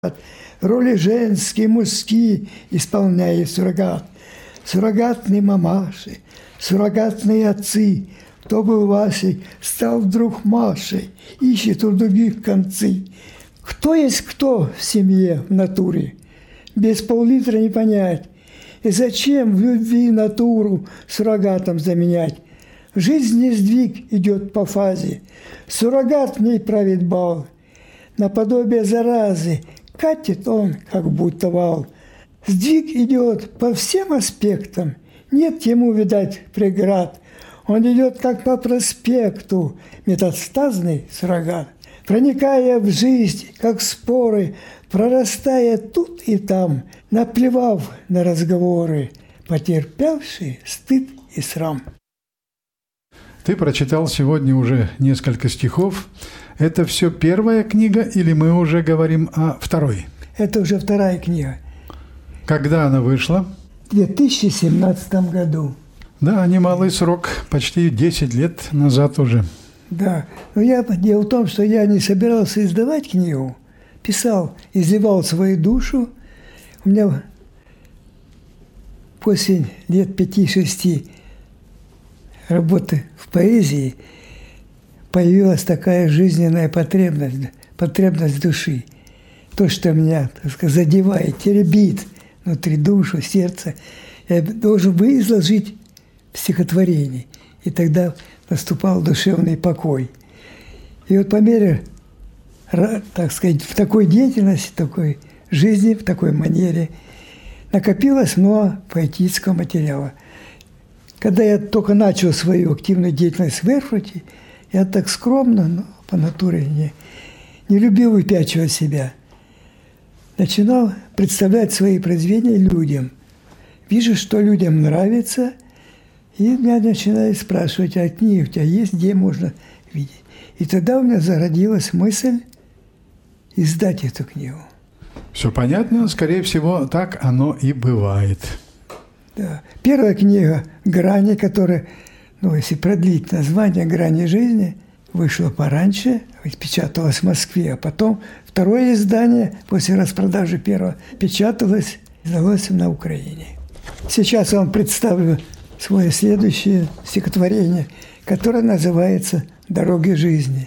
Роли женские, мужские исполняет суррогат. Суррогатные мамаши, суррогатные отцы. Кто был Васей, стал вдруг Машей, ищет у других концы. Кто есть кто в семье, в натуре? Без пол-литра не понять. И зачем в любви натуру суррогатом заменять? В жизни сдвиг идет по фазе. Суррогат в ней правит бал. Наподобие заразы катит он, как будто вал. Сдвиг идет по всем аспектам. Нет ему, видать, преград. Он идет, как по проспекту, метастазный суррогат. Проникая в жизнь, как споры, прорастая тут и там, наплевав на разговоры, потерпевший стыд и срам. Ты прочитал сегодня уже несколько стихов. Это все первая книга или мы уже говорим о второй? Это уже вторая книга. Когда она вышла? В 2017 году. Да, немалый срок, почти 10 лет назад уже. Да, но дело в том, что я не собирался издавать книгу, писал, изливал свою душу. У меня после лет 5-6 работы в поэзии появилась такая жизненная потребность души. То, что меня, так сказать, задевает, теребит внутри душу, сердце, я должен бы изложить в стихотворении. И тогда наступал душевный покой. И вот по мере, так сказать, в такой деятельности, в такой жизни, в такой манере накопилось много поэтического материала. Когда я только начал свою активную деятельность в Эрфурте, я так скромно, но по натуре не любил выпячивать себя. Начинал представлять свои произведения людям. Вижу, что людям нравится, и меня начинают спрашивать, а книги у тебя есть, где можно видеть. И тогда у меня зародилась мысль издать эту книгу. Все понятно, скорее всего, так оно и бывает. Да. Первая книга «Грани», которая, если продлить название «Грани жизни», вышла пораньше, печаталась в Москве, а потом второе издание после распродажи первого печаталось, издалось на Украине. Сейчас я вам представлю свое следующее стихотворение, которое называется «Дороги жизни».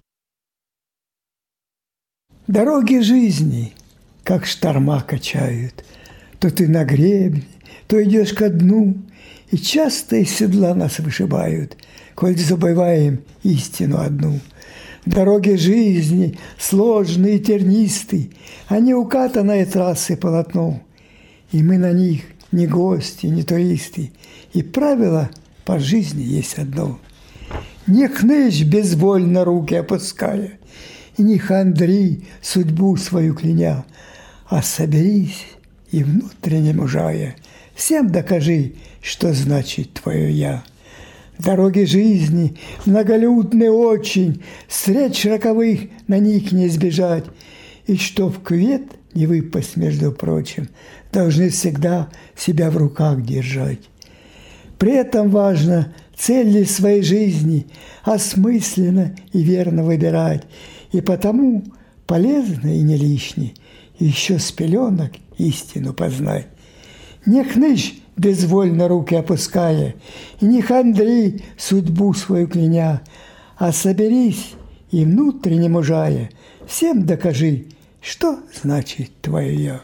Дороги жизни, как шторма качают, то ты на гребне, то идешь ко дну, и часто из седла нас вышибают, коль забываем истину одну. Дороги жизни, сложные, тернистые, они укатанные трассы полотно, и мы на них не гости, не туристы, и правило по жизни есть одно. Не хнычь безвольно руки опуская, и не хандри судьбу свою кляня, а соберись и внутренне мужая, всем докажи, что значит твое «я». Дороги жизни, многолюдны очень, встреч роковых на них не избежать, и что в кювет не выпасть, между прочим, должны всегда себя в руках держать. При этом важно цели своей жизни осмысленно и верно выбирать, и потому полезно и не лишне еще с пеленок истину познать. Не хнычь, безвольно руки опуская, и не хандри судьбу свою кляня, а соберись и внутренне мужая, всем докажи, что значит твое «я».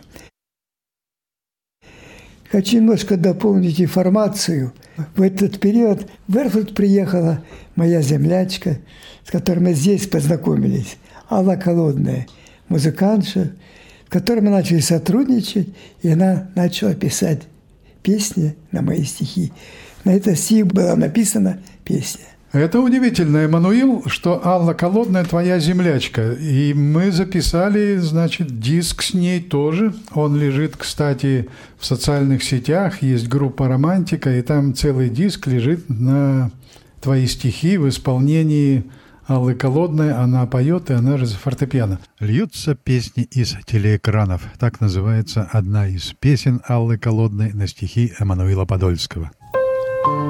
Хочу немножко дополнить информацию. В этот период в Эрфурт приехала моя землячка, с которой мы здесь познакомились, Алла Колодная, музыкантша, с которой мы начали сотрудничать, и она начала писать песни на мои стихи. На этот стих была написана песня. Это удивительно, Эммануил, что Алла Колодная твоя землячка. И мы записали, значит, диск с ней тоже. Он лежит, кстати, в социальных сетях. Есть группа «Романтика», и там целый диск лежит на твои стихи в исполнении Аллы Колодной. Она поет, и она же за фортепиано. «Льются песни из телеэкранов». Так называется одна из песен Аллы Колодной на стихи Эммануила Подольского.